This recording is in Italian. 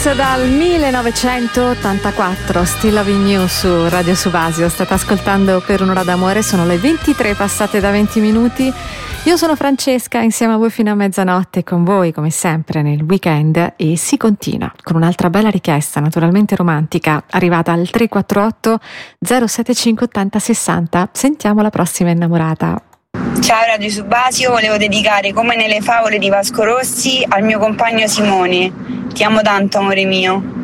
Beatles dal 1984, Still Loving You su Radio Subasio. State ascoltando Per un'ora d'amore, sono le 23 passate da 20 minuti. Io sono Francesca, insieme a voi fino a mezzanotte, con voi come sempre nel weekend, e si continua con un'altra bella richiesta, naturalmente romantica, arrivata al 348 075 80 60. Sentiamo la prossima innamorata. Ciao Radio Subasio, volevo dedicare Come nelle favole di Vasco Rossi al mio compagno Simone. Ti amo tanto, amore mio.